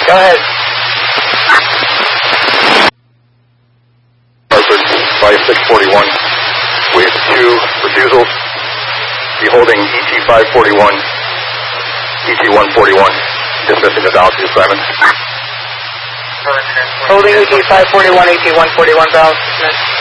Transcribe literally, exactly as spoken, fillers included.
Go ahead. five six forty-one. We have two refusals. Be holding E T five forty-one, E T one forty-one, dismissing the Dallas assignment. Holding E T five forty-one, E T one forty-one, Dallas dismissed.